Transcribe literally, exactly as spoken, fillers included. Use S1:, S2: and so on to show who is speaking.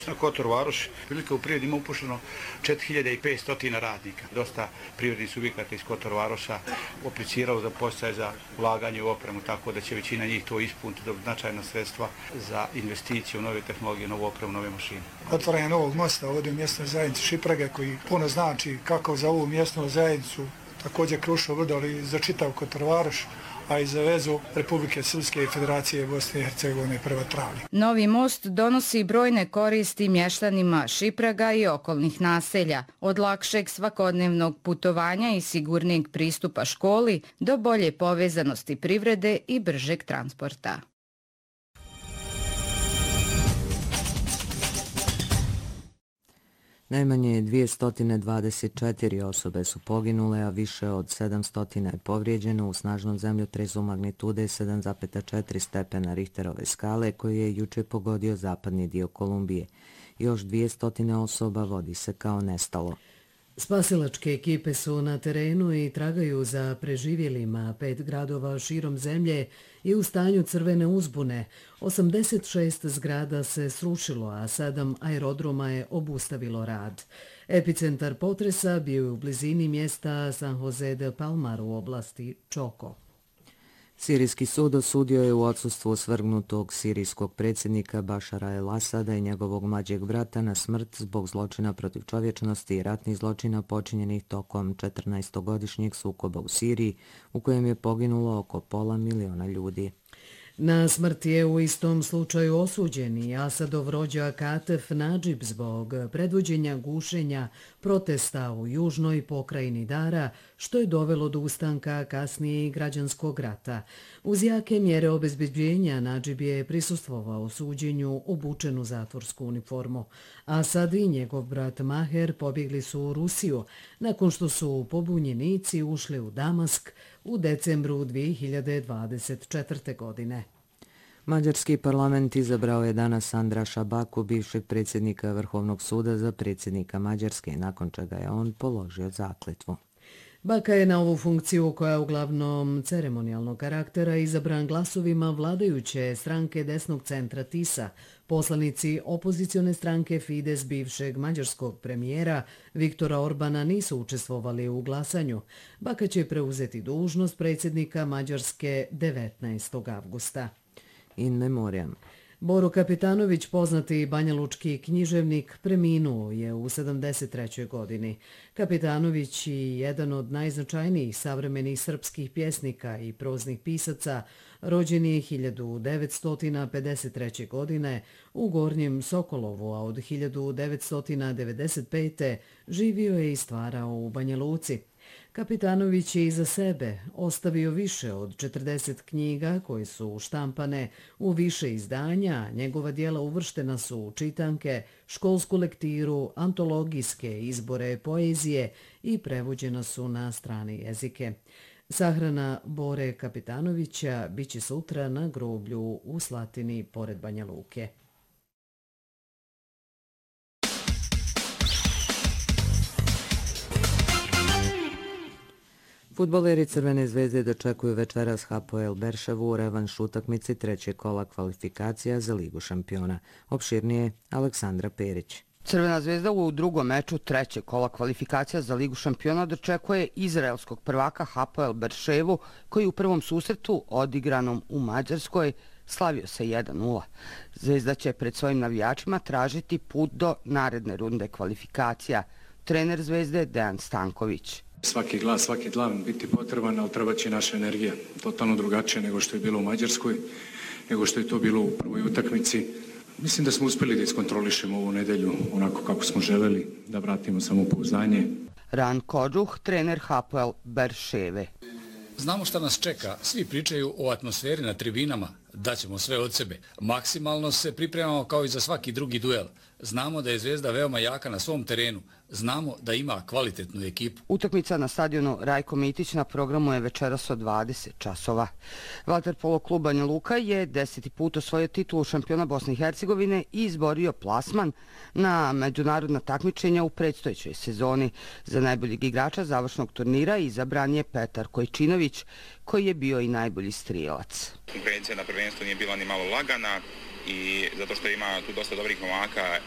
S1: Na Kotor Varoš, prilike u privredi ima upošljeno četiri hiljade petsto radnika. Dosta privrednih subjekata iz Kotor Varoša apliciralo za podsticaj za ulaganje u opremu, tako da će većina njih to ispuniti do značajna sredstva za investiciju u nove tehnologije, novu opremu, nove mašine.
S2: Otvaranje novog mosta ovdje u mjesnoj zajednici Šiprage koji puno znači kako za ovu mjesnu zajednicu, također Krušo Vrdo, ali za čitav Kotor Varoš, a i za vezu Republike Srpske i Federacije Bosne i Hercegovine prva travnja.
S3: Novi most donosi brojne koristi mještanima Šipraga i okolnih naselja, od lakšeg svakodnevnog putovanja i sigurnijeg pristupa školi do bolje povezanosti privrede i bržeg transporta.
S4: Najmanje dvjesto dvadeset četiri osobe su poginule, a više od sedamsto je povrijeđeno u snažnom zemljotresu magnitude sedam zarez četiri stepena Richterove skale koji je juče pogodio zapadni dio Kolumbije. Još dvjesto osoba vodi se kao nestalo.
S5: Spasilačke ekipe su na terenu i tragaju za preživjelima. Pet gradova širom zemlje je u stanju crvene uzbune. osamdeset šest zgrada se srušilo, a sedam aerodroma je obustavilo rad. Epicentar potresa bio je u blizini mjesta San Jose de Palmar u oblasti Čoko.
S4: Sirijski sud osudio je u odsustvu svrgnutog sirijskog predsjednika Bašara el-Asada i njegovog mlađeg brata na smrt zbog zločina protiv čovječnosti i ratnih zločina počinjenih tokom četrnaestogodišnjeg sukoba u Siriji, u kojem je poginulo oko pola miliona ljudi.
S5: Na smrt je u istom slučaju osuđeni Asadov rođak Atef Nadžib zbog predvođenja gušenja protesta u južnoj pokrajini Dara, što je dovelo do ustanka kasnije i građanskog rata. Uz jake mjere obezbeđenja Nadžib je prisustvovao suđenju obučen u zatvorsku uniformu. Asad i njegov brat Maher pobjegli su u Rusiju nakon što su pobunjenici ušli u Damask u decembru dvije hiljade dvadeset četvrte. godine.
S4: Mađarski parlament izabrao je danas Andra Šabaku, bivšeg predsjednika Vrhovnog suda, za predsjednika Mađarske, nakon čega je on položio zakletvu.
S5: Baka je na ovu funkciju, koja je uglavnom ceremonijalnog karaktera, izabran glasovima vladajuće stranke desnog centra Tisa. Poslanici opozicione stranke Fides bivšeg mađarskog premijera Viktora Orbana nisu učestvovali u glasanju. Baka će preuzeti dužnost predsjednika Mađarske devetnaestog avgusta.
S4: In memoriam.
S5: Boro Kapitanović, poznati banjalučki književnik, preminuo je u sedamdeset trećoj. godini. Kapitanović je jedan od najznačajnijih savremenih srpskih pjesnika i proznih pisaca, rođen je hiljadu devetsto pedeset treće. godine u Gornjem Sokolovu, a od hiljadu devetsto devedeset pete. živio je i stvarao u Banja Luci. Kapitanović je iza sebe ostavio više od četrdeset knjiga koje su štampane u više izdanja, njegova dijela uvrštena su u čitanke, školsku lektiru, antologijske izbore poezije i prevođena su na strane jezike. Sahrana Bore Kapitanovića biće sutra na groblju u Slatini pored Banja Luke.
S4: Fudbaleri Crvene zvezde dočekuju večeras Hapoel Berševu u revanš utakmici trećeg kola kvalifikacija za Ligu šampiona. Opširnije Aleksandra Perić.
S6: Crvena zvezda u drugom meču trećeg kola kvalifikacija za Ligu šampiona dočekuje izraelskog prvaka Hapoel Berševu, koji u prvom susretu odigranom u Mađarskoj slavio se jedan nula. Zvezda će pred svojim navijačima tražiti put do naredne runde kvalifikacija. Trener Zvezde Dejan Stanković.
S7: Svaki glas, svaki dlan biti potreban, ali treba će naša energija. Totalno drugačije nego što je bilo u Mađarskoj, nego što je to bilo u prvoj utakmici. Mislim da smo uspjeli da iskontrolišemo ovu nedelju onako kako smo želeli, da vratimo samopouzdanje.
S6: Ran Kodžuh, trener Hapoel Berševe.
S8: Znamo šta nas čeka. Svi pričaju o atmosferi na tribinama. Daćemo sve od sebe. Maksimalno se pripremamo kao i za svaki drugi duel. Znamo da je Zvezda veoma jaka na svom terenu. Znamo da ima kvalitetnu ekipu.
S6: Utakmica na stadionu Rajko Mitić na programu je večeras od dvadeset časova. Vaterpolo klub Banja Luka je deseti put osvojio titulu šampiona Bosne i Hercegovine i izborio plasman na međunarodna takmičenja u predstojećoj sezoni. Za najboljeg igrača završnog turnira izabran je Petar Kojčinović, koji je bio i najbolji strijelac.
S9: Konkurencija na prvenstvu nije bila ni malo lagana i zato što ima tu dosta dobrih momaka